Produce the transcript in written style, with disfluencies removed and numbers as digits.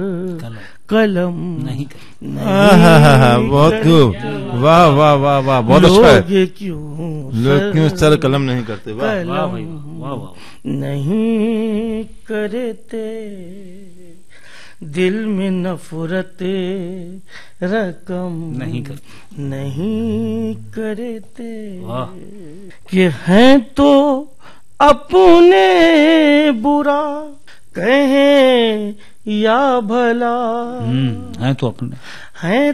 कलम नहीं बहुत खूब, वाह वाह वाह वाह, बहुत अच्छा है। लोग क्यों सर कलम नहीं करते? वाह वाह भाई वाह वाह। नहीं करते, दिल में नफरत रकम नहीं करते, कि हैं तो अपने बुरा कहें या भला, है तो अपने हैं